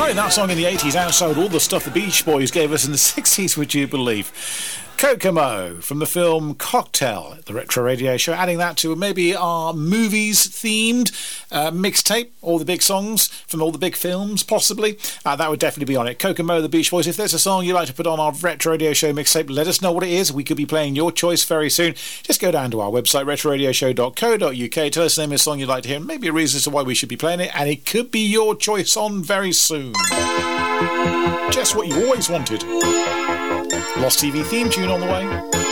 Playing that song in the 80s outside all the stuff the Beach Boys gave us in the 60s, would you believe? Kokomo from the film Cocktail, the Retro Radio Show, adding that to maybe our movies-themed mixtape, all the big songs from all the big films, possibly. That would definitely be on it. Kokomo, the Beach Boys. If there's a song you'd like to put on our Retro Radio Show mixtape, let us know what it is. We could be playing your choice very soon. Just go down to our website, retroradioshow.co.uk, tell us the name of the song you'd like to hear, and maybe a reason as to why we should be playing it, and it could be your choice on very soon. Just what you always wanted. Lost TV theme tune on the way.